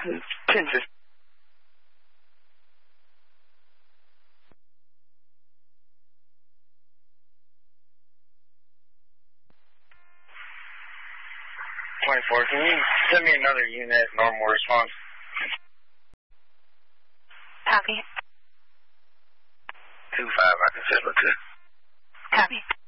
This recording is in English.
10-50. Can you send me another unit, normal response? Copy. 2-5, I can send it to. Copy.